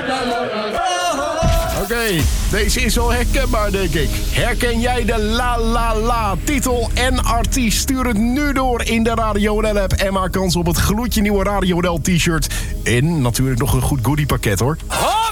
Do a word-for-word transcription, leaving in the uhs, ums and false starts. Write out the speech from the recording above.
Oké, okay, deze is wel herkenbaar, denk ik. Herken jij de La La La titel en artiest? Stuur het nu door in de Radio N L-app en maak kans op het gloedje nieuwe Radio N L t-shirt. En natuurlijk nog een goed goodiepakket, hoor.